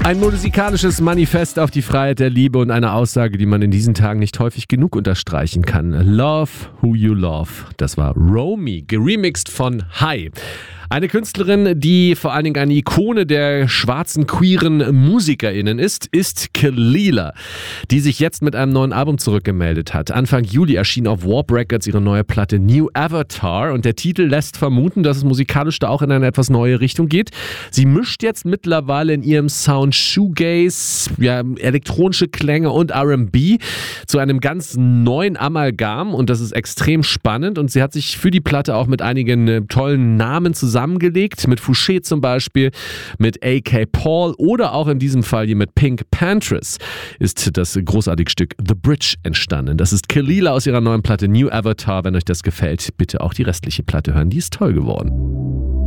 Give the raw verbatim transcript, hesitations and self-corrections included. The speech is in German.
Ein musikalisches Manifest auf die Freiheit der Liebe und eine Aussage, die man in diesen Tagen nicht häufig genug unterstreichen kann. Love who you love. Das war Romy, geremixed von Hi. Eine Künstlerin, die vor allen Dingen eine Ikone der schwarzen, queeren MusikerInnen ist, ist Kelela, die sich jetzt mit einem neuen Album zurückgemeldet hat. Anfang Juli erschien auf Warp Records ihre neue Platte New Avatar und der Titel lässt vermuten, dass es musikalisch da auch in eine etwas neue Richtung geht. Sie mischt jetzt mittlerweile in ihrem Sound Shoegaze, ja, elektronische Klänge und R and B zu einem ganz neuen Amalgam und das ist extrem spannend und sie hat sich für die Platte auch mit einigen äh, tollen Namen zusammengelegt, mit Fouché zum Beispiel, mit A K Paul oder auch in diesem Fall hier mit Pink Panthers ist das großartige Stück The Bridge entstanden. Das ist Kelela aus ihrer neuen Platte New Avatar. Wenn euch das gefällt, bitte auch die restliche Platte hören, die ist toll geworden.